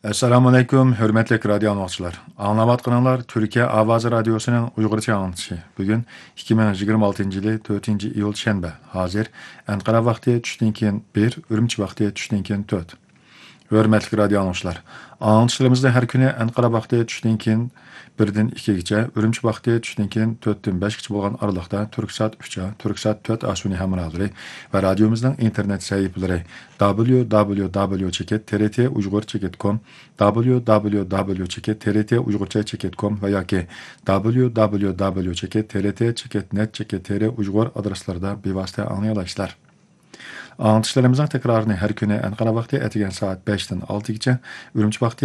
Assalamu alaykum, hörmətli radio anlıqçılar. Anlavatqanlar Türkiye Avazı Radyosu'nun Uygurca anlatışı. Bugün 2026 yılı 4 iyul şənbə. Hazır Ankara vaxtı düşdən keyin 1, Ürümçi vaxtı düşdən keyin 4. Hörmətli radio anlıqçılar. Anlatışlarımızda her günü Ankara vaxtı düşdən keyin 1-dən 2-gəcə, Ürümçi vaxtı düşdən keyin 4-dən 5-gəcə bolğan aralıqda Türksat 3'e, Türksat 4 asuni həmrahları və radiomuzun internet səhifələri www.trt-uyghur.com, www.trt-uygurcha.com və ya ki www.trt-net.tr Uyghur adreslərdə bevasitə anlayalaysızlar. Anlatışlarımızın tekrarını her günü Ankara vaxtı etigen saat 5'den 6'gəcə, Ürümçi vaxtı